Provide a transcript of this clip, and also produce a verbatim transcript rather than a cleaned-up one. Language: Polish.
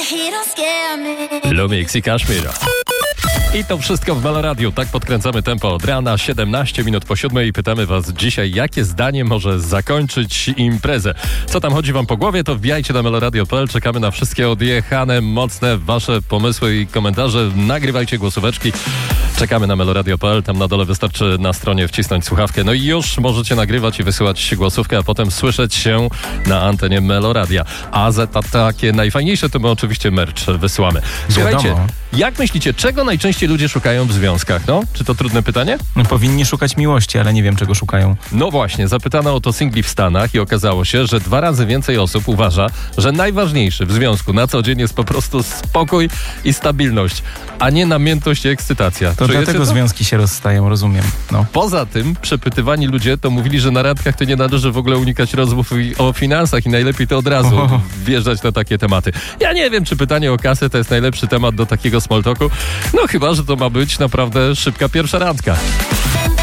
Lumix i Kaszmir. I to wszystko w Melo Radio. Tak podkręcamy tempo od rana, siedemnaście minut po siódmej i pytamy was dzisiaj, jakie zdanie może zakończyć imprezę. Co tam chodzi wam po głowie, to wbijajcie na meloradio kropka p l. Czekamy na wszystkie odjechane, mocne wasze pomysły i komentarze. Nagrywajcie głosóweczki. Czekamy na meloradio kropka p l. Tam na dole wystarczy na stronie wcisnąć słuchawkę. No i już możecie nagrywać i wysyłać głosówkę, a potem słyszeć się na antenie Meloradia. A za ta, takie najfajniejsze to my oczywiście merch wysyłamy. Słuchajcie, Wiadomo. jak myślicie, czego najczęściej ludzie szukają w związkach? No? Czy to trudne pytanie? No, powinni szukać miłości, ale nie wiem, czego szukają. No właśnie, zapytano o to singli w Stanach i okazało się, że dwa razy więcej osób uważa, że najważniejszy w związku na co dzień jest po prostu spokój i stabilność, a nie namiętność i ekscytacja. To Czujecie dlatego to? związki się rozstają, rozumiem. No. Poza tym przepytywani ludzie to mówili, że na randkach to nie należy w ogóle unikać rozmów i- o finansach i najlepiej to od razu Oho. wjeżdżać na takie tematy. Ja nie wiem, czy pytanie o kasę to jest najlepszy temat do takiego small talku. No chyba, że to ma być naprawdę szybka pierwsza randka.